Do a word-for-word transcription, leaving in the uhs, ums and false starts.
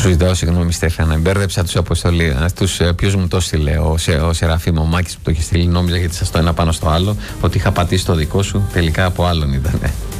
Σου ζητάω συγγνώμη, Στέφανα. Μπέρδεψα τους αποστολή. Τους, ποιος μου το στείλε, ο, Σε, ο Σεραφείμ, ο Μάκης που το είχε στείλει. Νόμιζα γιατί σας το ένα πάνω στο άλλο ότι είχα πατήσει το δικό σου. Τελικά από άλλον ήταν.